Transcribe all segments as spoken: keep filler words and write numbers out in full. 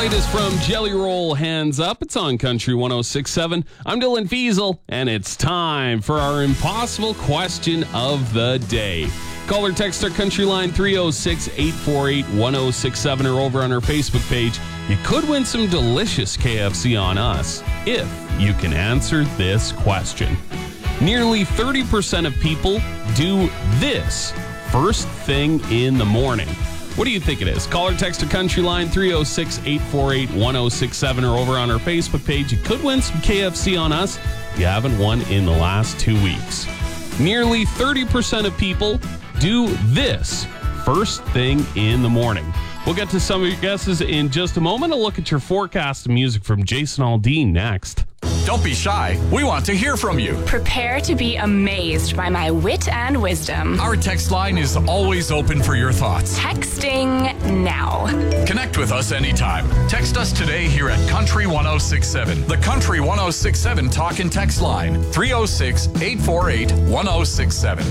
latest from Jelly Roll, Hands Up. It's on Country one oh six point seven. I'm Dylan Fiesel, and it's time for our impossible question of the day. Call or text our country line three oh six, eight four eight, one oh six seven or over on our Facebook page. You could win some delicious K F C on us if you can answer this question. Nearly thirty percent of people do this first thing in the morning. What do you think it is? Call or text our country line three oh six, eight four eight, one oh six seven or over on our Facebook page. You could win some K F C on us. You haven't won in the last two weeks. Nearly thirty percent of people do this first thing in the morning. We'll get to some of your guesses in just a moment. A look at your forecast and music from Jason Aldean next. Don't be shy. We want to hear from you. Prepare to be amazed by my wit and wisdom. Our text line is always open for your thoughts. Texting now. Connect with us anytime. Text us today here at Country one oh six point seven. The Country one oh six point seven talk and text line three oh six, eight four eight, one oh six seven.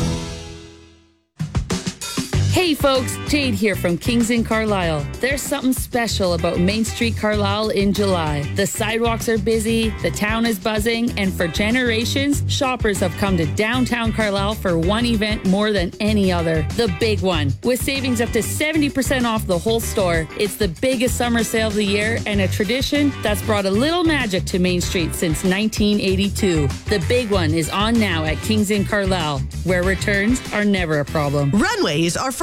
Hey folks, Jade here from Kings in Carlisle. There's something special about Main Street Carlisle in July. The sidewalks are busy, the town is buzzing, and for generations, shoppers have come to downtown Carlisle for one event more than any other. The big one. With savings up to seventy percent off the whole store, it's the biggest summer sale of the year and a tradition that's brought a little magic to Main Street since nineteen eighty-two. The big one is on now at Kings in Carlisle, where returns are never a problem. Runways are for